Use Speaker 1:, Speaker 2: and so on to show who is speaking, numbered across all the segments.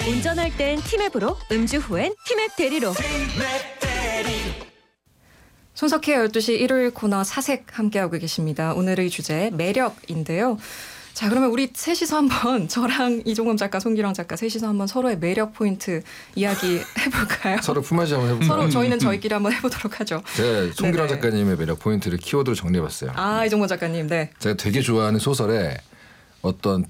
Speaker 1: 운전할 땐 티맵으로, 음주 후엔 티맵 대리로.
Speaker 2: 손석희의 12시 일요일 코너 사색 함께하고 계십니다. 오늘의 주제 매력인데요. 자, 그러면 우리 셋이서 한번 저랑 이종범 작가, 송기령 작가 셋이서 한번 서로의 매력 포인트 이야기 해볼까요?
Speaker 3: 서로 품앗이 한번 해볼까요?
Speaker 2: 서로 저희는 저희끼리 한번 해보도록 하죠.
Speaker 3: 제가 송기령 작가님의 매력 포인트를 키워드로 정리해봤어요.
Speaker 2: 아, 이종범 작가님, 네.
Speaker 3: 제가 되게 좋아하는 소설에 어떤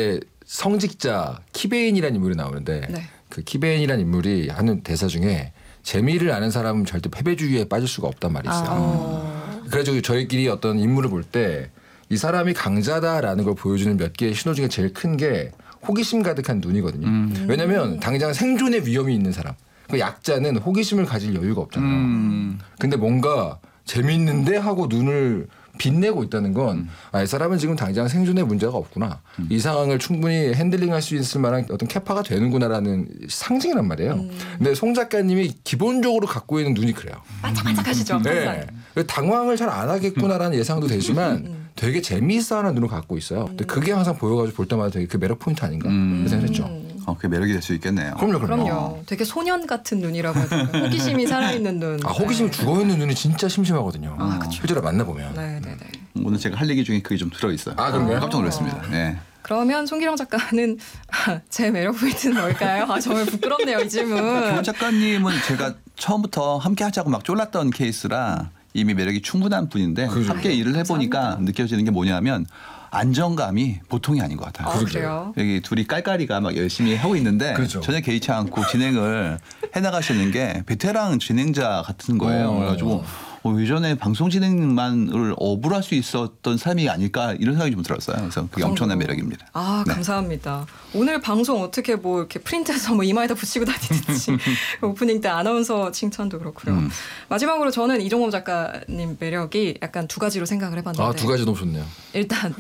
Speaker 3: 대성직자 키베인이라는 인물이 나오는데
Speaker 2: 네.
Speaker 3: 그 키베인이라는 인물이 하는 대사 중에 재미를 아는 사람은 절대 패배주의에 빠질 수가 없단 말이 있어요. 그래가지고 저희끼리 어떤 인물을 볼 때 이 사람이 강자다라는 걸 보여주는 몇 개의 신호 중에 제일 큰 게 호기심 가득한 눈이거든요. 왜냐하면 당장 생존의 위험이 있는 사람. 그 약자는 호기심을 가질 여유가 없잖아요. 근데 뭔가 재밌는데 하고 눈을 빛내고 있다는 건 이 사람은 지금 당장 생존에 문제가 없구나. 이 상황을 충분히 핸들링할 수 있을 만한 어떤 캐파가 되는구나라는 상징이란 말이에요. 근데 송 작가님이 기본적으로 갖고 있는 눈이 그래요.
Speaker 2: 반짝반짝하시죠. 항상.
Speaker 3: 네. 당황을 잘 안 하겠구나라는 예상도 되지만 되게 재미있어하는 눈을 갖고 있어요. 근데 그게 항상 보여가지고 볼 때마다 되게 그 매력 포인트 아닌가 생각했죠.
Speaker 4: 그게 매력이 될 수 있겠네요.
Speaker 2: 그럼요. 되게 소년 같은 눈이라고 해야 될까요? 호기심이 살아있는 눈.
Speaker 3: 호기심이 죽어있는 눈이 진짜 심심하거든요.
Speaker 2: 그쵸.
Speaker 3: 실제로 만나보면.
Speaker 2: 네네네.
Speaker 4: 오늘 제가 할 얘기 중에 그게 좀 들어있어요.
Speaker 3: 그런가요?
Speaker 4: 깜짝 놀랐습니다. 네.
Speaker 2: 그러면 송기령 작가는 제 매력 포인트는 뭘까요? 정말 부끄럽네요, 이 질문.
Speaker 4: 김원 작가님은 제가 처음부터 함께 하자고 막 쫄랐던 케이스라 이미 매력이 충분한 분인데 함께 일을 해보니까
Speaker 2: 감사합니다.
Speaker 4: 느껴지는 게 뭐냐면 안정감이 보통이 아닌 것 같아요.
Speaker 2: 그래요?
Speaker 4: 여기 둘이 깔깔이가 막 열심히 하고 있는데
Speaker 3: 그렇죠.
Speaker 4: 전혀 개의치 않고 진행을 해나가시는 게 베테랑 진행자 같은 거예요. 그래가지고 예전에 방송 진행만을 업으로 할 수 있었던 삶이 아닐까 이런 생각이 좀 들었어요. 그래서 그게 엄청난 매력입니다. 네.
Speaker 2: 감사합니다. 오늘 방송 어떻게 뭐 이렇게 프린트해서 이마에다 붙이고 다니는지 오프닝 때 아나운서 칭찬도 그렇고요. 마지막으로 저는 이종범 작가님 매력이 약간 두 가지로 생각을 해봤는데.
Speaker 3: 두 가지 너무 좋네요.
Speaker 2: 일단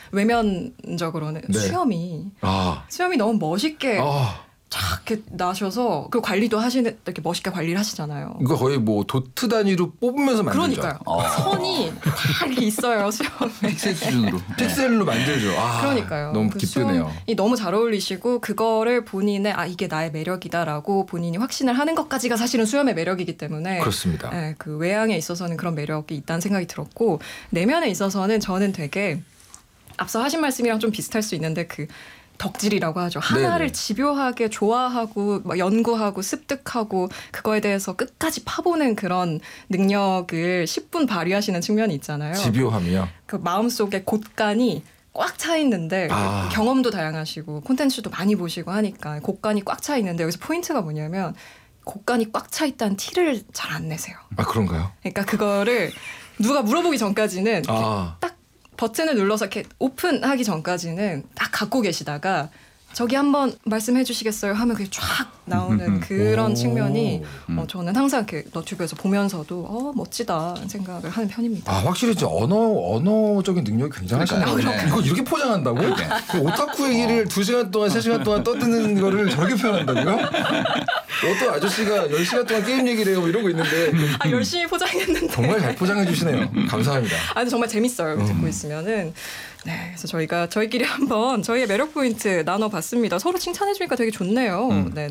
Speaker 2: 외면적으로는
Speaker 3: 네.
Speaker 2: 수염이 너무 멋있게 쫙 이렇게 나셔서 그 관리도 이렇게 멋있게 관리를 하시잖아요.
Speaker 3: 이거 거의 뭐 도트 단위로 뽑으면서 만들죠.
Speaker 2: 그러니까요. 선이 다 이렇게 있어요, 수염에.
Speaker 4: 픽셀 수준으로.
Speaker 3: 픽셀로 만들죠.
Speaker 2: 그러니까요.
Speaker 3: 너무
Speaker 2: 그
Speaker 3: 기쁘네요.
Speaker 2: 수염이 너무 잘 어울리시고 그거를 본인의 이게 나의 매력이다라고 본인이 확신을 하는 것까지가 사실은 수염의 매력이기 때문에
Speaker 3: 그렇습니다.
Speaker 2: 네, 그 외양에 있어서는 그런 매력이 있다는 생각이 들었고 내면에 있어서는 저는 되게 앞서 하신 말씀이랑 좀 비슷할 수 있는데 그 덕질이라고 하죠. 하나를 집요하게 좋아하고 연구하고 습득하고 그거에 대해서 끝까지 파보는 그런 능력을 10분 발휘하시는 측면이 있잖아요.
Speaker 3: 집요함이요?
Speaker 2: 그 마음속에 곳간이 꽉 차 있는데 경험도 다양하시고 콘텐츠도 많이 보시고 하니까 곳간이 꽉 차 있는데 여기서 포인트가 뭐냐면 곳간이 꽉 차 있다는 티를 잘 안 내세요.
Speaker 3: 그런가요?
Speaker 2: 그러니까 그거를 누가 물어보기 전까지는 딱 버튼을 눌러서 이렇게 오픈하기 전까지는 딱 갖고 계시다가 저기 한번 말씀해 주시겠어요 하면 그게 쫙 나오는 그런 측면이 저는 항상 이렇게 너튜브에서 보면서도 멋지다 생각을 하는 편입니다.
Speaker 3: 확실히 이제 언어적인 능력이 굉장하시네요. 이거 이렇게 포장한다고? 그 오타쿠 얘기를 2시간 동안 3시간 동안 떠드는 거를 저렇게 표현한다고요? 어떤 아저씨가 10시간 동안 게임 얘기를 해요 이러고 있는데
Speaker 2: 열심히 포장했는데
Speaker 3: 정말 잘 포장해 주시네요. 감사합니다.
Speaker 2: 근데 정말 재밌어요. 듣고 있으면은. 네, 그래서 저희끼리 한번 저희의 매력 포인트 나눠봤습니다. 서로 칭찬해주니까 되게 좋네요. 네네.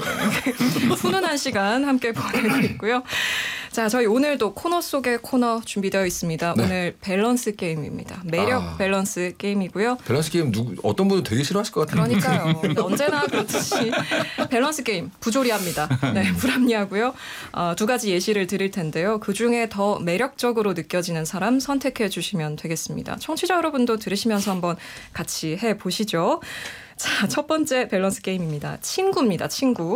Speaker 2: 훈훈한 시간 함께 보내고 있고요. 자, 저희 오늘도 코너 속의 코너 준비되어 있습니다.
Speaker 3: 네.
Speaker 2: 오늘 밸런스 게임입니다. 매력 밸런스 게임이고요.
Speaker 3: 밸런스 게임 어떤 분은 되게 싫어하실 것 같은데.
Speaker 2: 그러니까요. 언제나 그렇듯이 밸런스 게임 부조리합니다. 네, 불합리하고요. 두 가지 예시를 드릴 텐데요. 그중에 더 매력적으로 느껴지는 사람 선택해 주시면 되겠습니다. 청취자 여러분도 들으시면서 한번 같이 해보시죠. 자, 첫 번째 밸런스 게임입니다. 친구입니다.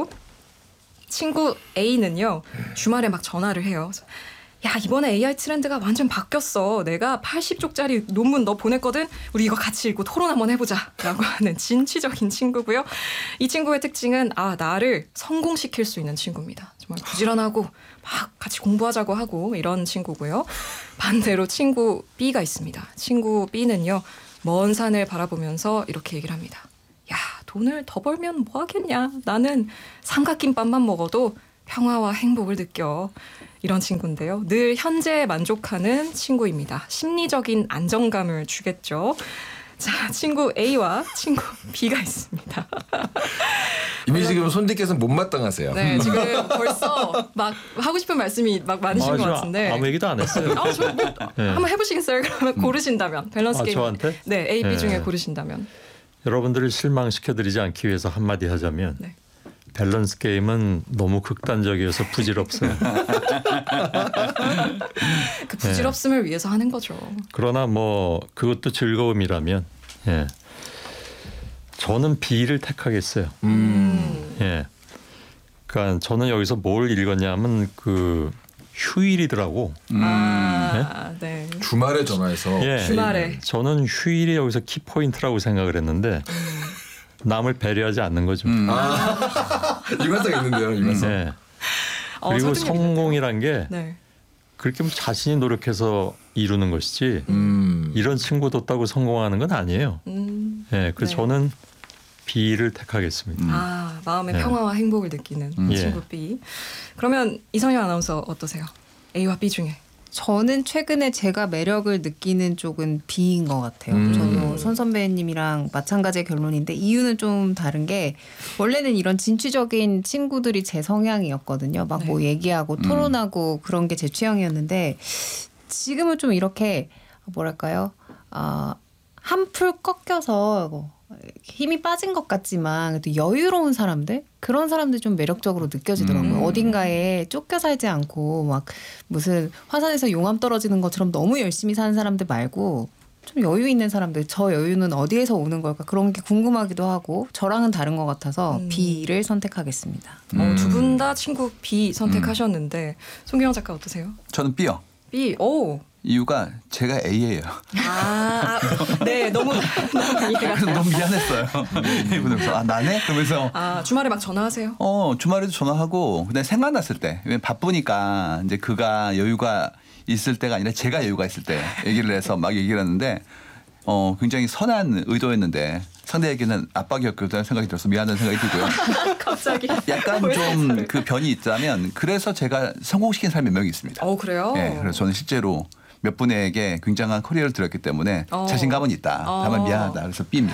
Speaker 2: 친구 A는요. 주말에 막 전화를 해요. 야, 이번에 AI 트렌드가 완전 바뀌었어. 내가 80쪽짜리 논문 너 보냈거든. 우리 이거 같이 읽고 토론 한번 해보자. 라고 하는 진취적인 친구고요. 이 친구의 특징은 나를 성공시킬 수 있는 친구입니다. 정말 부지런하고 막 같이 공부하자고 하고 이런 친구고요. 반대로 친구 B가 있습니다. 친구 B는요. 먼 산을 바라보면서 이렇게 얘기를 합니다. 야, 돈을 더 벌면 뭐 하겠냐. 나는 삼각김밥만 먹어도 평화와 행복을 느껴. 이런 친구인데요. 늘 현재에 만족하는 친구입니다. 심리적인 안정감을 주겠죠. 자, 친구 A와 친구 B가 있습니다.
Speaker 3: 이미 지금 손님께서 못마땅하세요.
Speaker 2: 네, 지금 벌써 막 하고 싶은 말씀이 막 많으신 것 같은데.
Speaker 5: 아무 얘기도 안 했어요.
Speaker 2: 저 뭐
Speaker 5: 네.
Speaker 2: 한번 해보시겠어요? 그러면 고르신다면 밸런스 게임.
Speaker 5: 저한테?
Speaker 2: 네, A, B
Speaker 5: 네.
Speaker 2: 중에 고르신다면.
Speaker 5: 여러분들을 실망시켜드리지 않기 위해서 한마디 하자면
Speaker 2: 네.
Speaker 5: 밸런스 게임은 너무 극단적이어서 부질없어요.
Speaker 2: 그 부질없음을 위해서 하는 거죠.
Speaker 5: 그러나 뭐 그것도 즐거움이라면 예. 저는 B를 택하겠어요. 예. 그러니까 저는 여기서 뭘 읽었냐면 그 휴일이더라고.
Speaker 2: 네.
Speaker 3: 주말에 전화해서
Speaker 5: 예.
Speaker 2: 주말에.
Speaker 5: 저는 휴일이 여기서 키포인트라고 생각을 했는데 남을 배려하지 않는 거죠.
Speaker 3: 일관성 있는데요. 일관성.
Speaker 5: 예. 그리고
Speaker 2: 설득력이
Speaker 5: 성공이란 게
Speaker 2: 네.
Speaker 5: 그렇게 뭐 자신이 노력해서 이루는 것이지 이런 친구 뒀다고 성공하는 건 아니에요. 예, 그래서
Speaker 2: 네.
Speaker 5: 저는 B를 택하겠습니다.
Speaker 2: 마음의
Speaker 5: 네.
Speaker 2: 평화와 행복을 느끼는 친구
Speaker 5: 예.
Speaker 2: B. 그러면 이선영 아나운서 어떠세요? A와 B 중에.
Speaker 6: 저는 최근에 제가 매력을 느끼는 쪽은 B인 것 같아요. 저도 손 선배님이랑 마찬가지의 결론인데 이유는 좀 다른 게 원래는 이런 진취적인 친구들이 제 성향이었거든요. 막 뭐 얘기하고 토론하고 그런 게 제 취향이었는데 지금은 좀 이렇게 뭐랄까요? 한풀 꺾여서 힘이 빠진 것 같지만 또 여유로운 사람들 그런 사람들이 좀 매력적으로 느껴지더라고요. 어딘가에 쫓겨 살지 않고 막 무슨 화산에서 용암 떨어지는 것처럼 너무 열심히 사는 사람들 말고 좀 여유 있는 사람들 저 여유는 어디에서 오는 걸까 그런 게 궁금하기도 하고 저랑은 다른 것 같아서 B를 선택하겠습니다.
Speaker 2: 두 분 다 친구 B 선택하셨는데 송기영 작가 어떠세요?
Speaker 4: 저는 B요.
Speaker 2: B. 오.
Speaker 4: 이유가 제가 A예요.
Speaker 2: 네, 너무 이해가
Speaker 4: 그래서 너무 미안했어요. 이분은 그래서 나네? 그러면서
Speaker 2: 주말에 막 전화하세요?
Speaker 4: 주말에도 전화하고 그냥 생각났을 때 바쁘니까 이제 그가 여유가 있을 때가 아니라 제가 여유가 있을 때 얘기를 해서 막 얘기를 했는데 굉장히 선한 의도였는데 상대에게는 압박이었다는 생각이 들어서 미안한 생각이 들고요.
Speaker 2: 갑자기.
Speaker 4: 약간 좀 그 변이 있다면 그래서 제가 성공시킨 사람이 몇 명이 있습니다.
Speaker 2: 그래요?
Speaker 4: 네, 그래서 저는 실제로 몇 분에게 굉장한 커리어를 들었기 때문에 자신감은 있다. 다만 미안하다. 그래서 B입니다.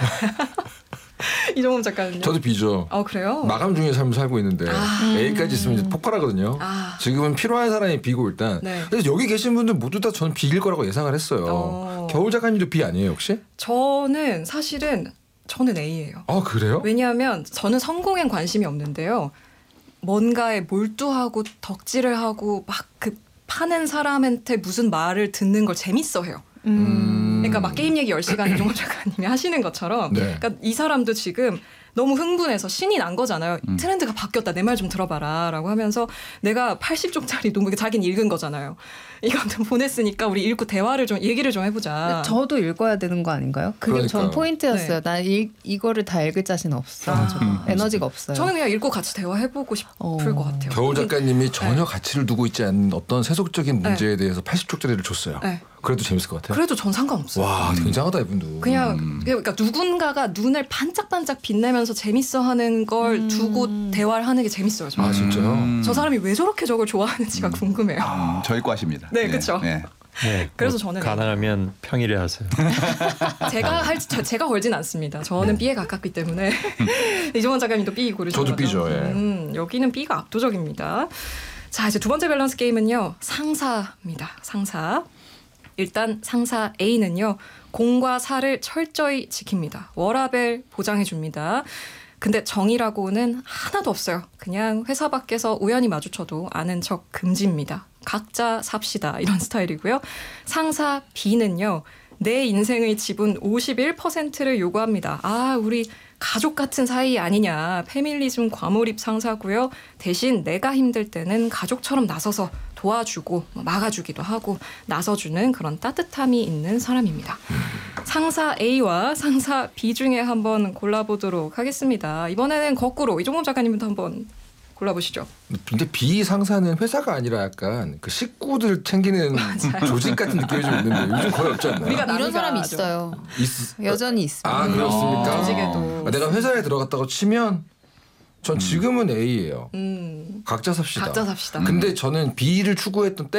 Speaker 2: 이종범 작가는요?
Speaker 3: 저도 B죠.
Speaker 2: 그래요?
Speaker 3: 마감 중에 삶을 살고 있는데 A까지 있으면 이제 폭발하거든요. 지금은 필요한 사람이 B고 일단.
Speaker 2: 네.
Speaker 3: 그래서 여기 계신 분들 모두 다 저는 B일 거라고 예상을 했어요. 겨울 작가님도 B 아니에요 혹시?
Speaker 2: 저는 사실은 저는 A예요.
Speaker 3: 그래요?
Speaker 2: 왜냐하면 저는 성공엔 관심이 없는데요. 뭔가에 몰두하고 덕질을 하고 막 그 파는 사람한테 무슨 말을 듣는 걸 재밌어해요. 그러니까 막 게임 얘기 10시간 이종범 작가님이 하시는 것처럼
Speaker 3: 네.
Speaker 2: 그러니까 이 사람도 지금 너무 흥분해서 신이 난 거잖아요. 트렌드가 바뀌었다. 내 말 좀 들어봐라 라고 하면서 내가 80쪽짜리 논문 자기는 읽은 거잖아요. 이것도 보냈으니까 우리 읽고 대화를 좀 얘기를 좀 해보자.
Speaker 6: 저도 읽어야 되는 거 아닌가요? 그게 전
Speaker 3: 그러니까요.
Speaker 6: 포인트였어요. 난 이거를 다 읽을 자신 없어. 저 에너지가 없어요.
Speaker 2: 저는 그냥 읽고 같이 대화해보고 싶을 것 같아요.
Speaker 3: 겨울 작가님이 전혀 가치를 두고 있지 않는 어떤 세속적인 문제에 대해서 80쪽짜리를 줬어요.
Speaker 2: 네.
Speaker 3: 그래도 재밌을 것 같아요.
Speaker 2: 그래도 전 상관없어요.
Speaker 3: 와 굉장하다 이분도.
Speaker 2: 그냥 그러니까 누군가가 눈을 반짝반짝 빛내면서 재밌어하는 걸 두고 대화를 하는 게 재밌어요. 저는.
Speaker 3: 진짜요?
Speaker 2: 저 사람이 왜 저렇게 저걸 좋아하는지가 궁금해요.
Speaker 4: 저희 과십니다.
Speaker 2: 네, 그렇죠.
Speaker 4: 네.
Speaker 5: 네,
Speaker 2: 그래서 저는
Speaker 5: 가능하면 평일에 하세요.
Speaker 2: 제가 걸진 않습니다. 저는 B에 가깝기 때문에 이종원 작가님도 B 고르신
Speaker 3: 저도
Speaker 2: 거죠?
Speaker 3: B죠. 예.
Speaker 2: 여기는 B가 압도적입니다. 자, 이제 두 번째 밸런스 게임은요. 상사입니다. 상사. 일단 상사 A는요. 공과 사를 철저히 지킵니다. 워라밸 보장해 줍니다. 근데 정의라고는 하나도 없어요. 그냥 회사 밖에서 우연히 마주쳐도 아는 척 금지입니다. 각자 삽시다 이런 스타일이고요. 상사 B는요. 내 인생의 지분 51%를 요구합니다. 우리 가족 같은 사이 아니냐. 페밀리즘 과몰입 상사고요. 대신 내가 힘들 때는 가족처럼 나서서 도와주고 막아주기도 하고 나서주는 그런 따뜻함이 있는 사람입니다. 상사 A와 상사 B 중에 한번 골라보도록 하겠습니다. 이번에는 거꾸로 이종범 작가님부터 한번 골라보시죠.
Speaker 3: 근데 B 상사는 회사가 아니라 약간 그 식구들 챙기는 조직 같은 느낌이 좀 있는데 요즘 거의 없지 않나요?
Speaker 6: 이런 사람이
Speaker 2: 하죠.
Speaker 6: 있어요. 여전히 있습니다.
Speaker 3: 그렇습니까?
Speaker 2: 조직에도.
Speaker 3: 내가 회사에 들어갔다고 치면 전 지금은 A예요. 각자 삽시다.
Speaker 2: 각자 삽시다.
Speaker 3: 근데 저는 B를 추구했던